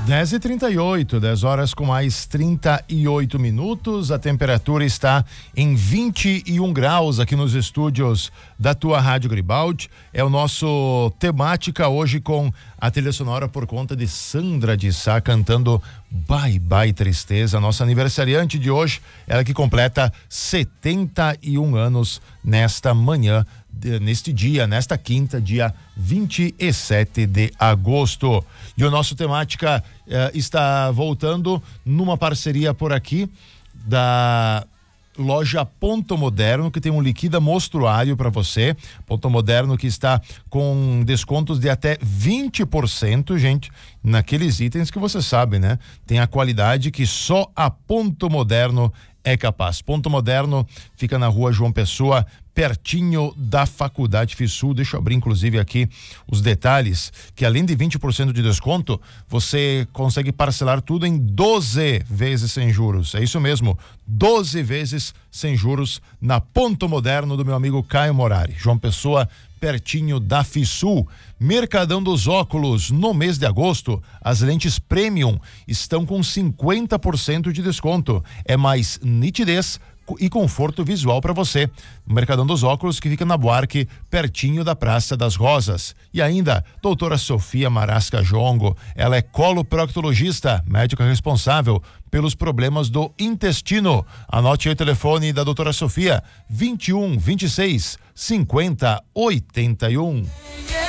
10h38, 10 horas com mais 38 minutos. A temperatura está em 21 graus aqui nos estúdios da tua Rádio Gribaldi. É o nosso temática hoje com a trilha sonora por conta de Sandra de Sá cantando Bye Bye Tristeza. Nossa aniversariante de hoje, ela que completa 71 anos nesta manhã, neste dia, nesta quinta, dia 27 de agosto. E o nosso temática está voltando numa parceria por aqui da loja Ponto Moderno, que tem um liquida mostruário para você. Ponto Moderno que está com descontos de até 20%, gente, naqueles itens que você sabe, né? Tem a qualidade que só a Ponto Moderno é capaz. Ponto Moderno fica na rua João Pessoa, pertinho da Faculdade FISUL. Deixa eu abrir inclusive aqui os detalhes, que além de 20% de desconto, você consegue parcelar tudo em 12 vezes sem juros. É isso mesmo, 12 vezes sem juros na Ponto Moderno do meu amigo Caio Morari. João Pessoa, pertinho da FISUL. Mercadão dos Óculos, no mês de agosto, as lentes Premium estão com 50% de desconto. É mais nitidez e conforto visual para você. O Mercadão dos Óculos, que fica na Buarque, pertinho da Praça das Rosas. E ainda, doutora Sofia Marasca Jongo, ela é coloproctologista, médica responsável pelos problemas do intestino. Anote aí o telefone da doutora Sofia, 21 26 50 81.